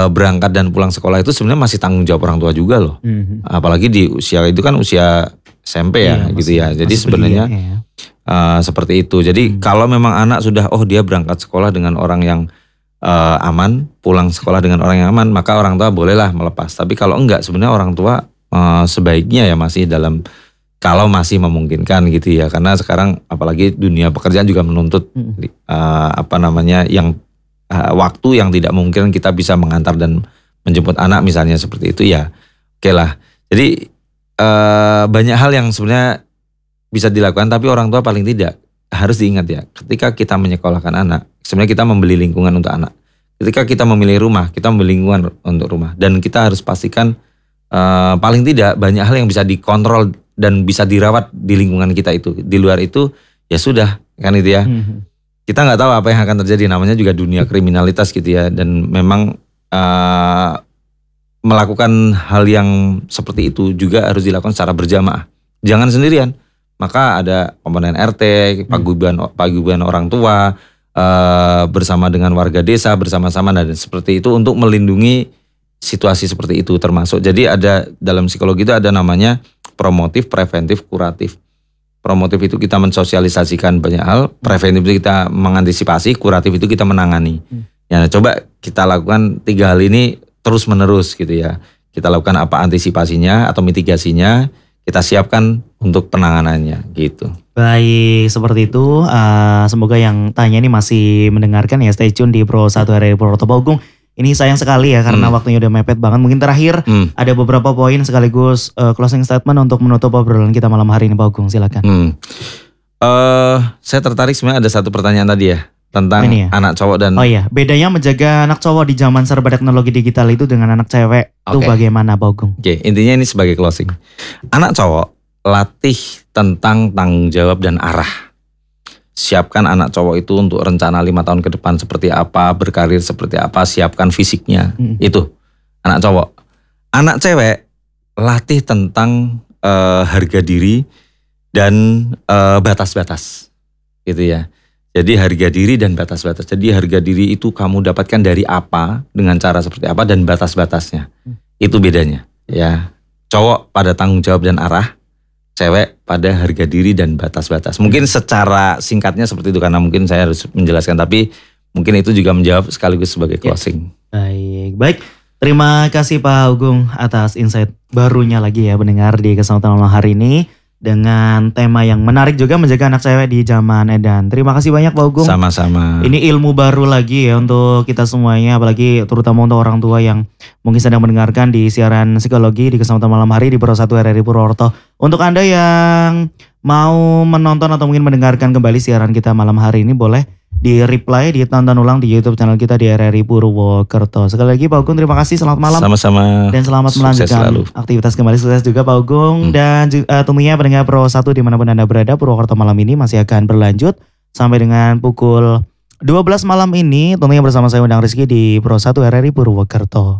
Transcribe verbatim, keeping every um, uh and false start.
berangkat dan pulang sekolah itu sebenarnya masih tanggung jawab orang tua juga loh. Mm-hmm. Apalagi di usia itu kan usia S M P ya, iya, gitu masih, ya. Jadi sebenarnya ya. uh, seperti itu. Jadi hmm. kalau memang anak sudah oh dia berangkat sekolah dengan orang yang uh, aman, pulang sekolah dengan orang yang aman, maka orang tua bolehlah melepas. Tapi kalau enggak, sebenarnya orang tua uh, sebaiknya ya masih dalam kalau masih memungkinkan gitu ya. Karena sekarang apalagi dunia pekerjaan juga menuntut hmm. uh, apa namanya yang waktu yang tidak mungkin kita bisa mengantar dan menjemput anak misalnya seperti itu ya oke okay lah. Jadi uh, banyak hal yang sebenarnya bisa dilakukan tapi orang tua paling tidak harus diingat ya ketika kita menyekolahkan anak sebenarnya kita membeli lingkungan untuk anak. Ketika kita memilih rumah kita membeli lingkungan untuk rumah dan kita harus pastikan uh, paling tidak banyak hal yang bisa dikontrol dan bisa dirawat di lingkungan kita itu. Di luar itu ya sudah kan itu ya. Mm-hmm. Kita nggak tahu apa yang akan terjadi, namanya juga dunia kriminalitas gitu ya, dan memang uh, melakukan hal yang seperti itu juga harus dilakukan secara berjamaah, jangan sendirian. Maka ada komponen R T, paguyuban paguyuban orang tua uh, bersama dengan warga desa bersama-sama dan seperti itu untuk melindungi situasi seperti itu termasuk. Jadi ada dalam psikologi itu ada namanya promotif, preventif, kuratif. Promotif itu kita mensosialisasikan banyak hal, preventif itu kita mengantisipasi, kuratif itu kita menangani. Hmm. Ya coba kita lakukan tiga hal ini terus menerus gitu ya. Kita lakukan apa antisipasinya atau mitigasinya, kita siapkan untuk penanganannya gitu. Baik, seperti itu. Uh, semoga yang tanya ini masih mendengarkan ya, stay tune di Pro satu R R I Purwokerto. Pak Agung, ini sayang sekali ya karena hmm. waktunya udah mepet banget. Mungkin terakhir hmm. ada beberapa poin sekaligus uh, closing statement untuk menutup obrolan kita malam hari ini, Pak Agung. Silakan. Hmm. Uh, saya tertarik sebenarnya ada satu pertanyaan tadi ya tentang ya? anak cowok dan. Oh iya, bedanya menjaga anak cowok di zaman serba teknologi digital itu dengan anak cewek okay. itu bagaimana, Pak Agung? Oke, okay, intinya ini sebagai closing. Anak cowok latih tentang tanggung jawab dan arah. Siapkan anak cowok itu untuk rencana lima tahun ke depan seperti apa, berkarir seperti apa, siapkan fisiknya. Hmm. Itu anak cowok. Anak cewek latih tentang uh, harga diri dan uh, batas-batas. Gitu ya. Jadi harga diri dan batas-batas. Jadi harga diri itu kamu dapatkan dari apa, dengan cara seperti apa dan batas-batasnya. Hmm. Itu bedanya. Ya, cowok pada tanggung jawab dan arah. Cewek pada harga diri dan batas-batas. Mungkin secara singkatnya seperti itu karena mungkin saya harus menjelaskan tapi mungkin itu juga menjawab sekaligus sebagai closing. Ya. Baik, baik. Terima kasih Pak Agung atas insight barunya lagi ya mendengar di kesempatan malam hari ini dengan tema yang menarik juga menjaga anak cewek di zaman edan. Terima kasih banyak Pak Agung. Sama-sama. Ini ilmu baru lagi ya untuk kita semuanya, apalagi terutama untuk orang tua yang mungkin sedang mendengarkan di siaran psikologi di kesempatan malam hari di Pro satu R R I Purwokerto. Untuk Anda yang mau menonton atau mungkin mendengarkan kembali siaran kita malam hari ini boleh di replay, ditonton ulang di YouTube channel kita di R R I Purwokerto. Sekali lagi Pak Agung terima kasih, selamat malam. Sama-sama. Dan selamat melanjutkan aktivitas kembali, sukses juga Pak Agung. Hmm. Dan uh, tentunya pendengar Pro satu dimanapun Anda berada, Purwokerto malam ini masih akan berlanjut sampai dengan pukul dua belas malam ini. Tentunya bersama saya Undang Rizky di Pro satu R R I Purwokerto.